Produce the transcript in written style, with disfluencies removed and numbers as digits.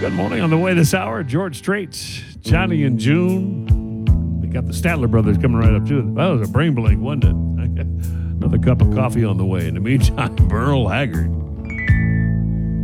Good morning. On the way this hour, George Straits, Johnny and June. We got the Statler brothers coming right up too. That was a brain blank, wasn't it? Another cup of coffee on the way. In the meantime, Burl Haggard.